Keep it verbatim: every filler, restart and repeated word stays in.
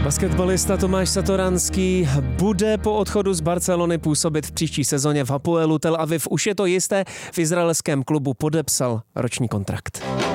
Basketbalista Tomáš Satoranský bude po odchodu z Barcelony působit v příští sezóně v Hapoelu Tel Aviv. Už je to jisté, v izraelském klubu podepsal roční kontrakt.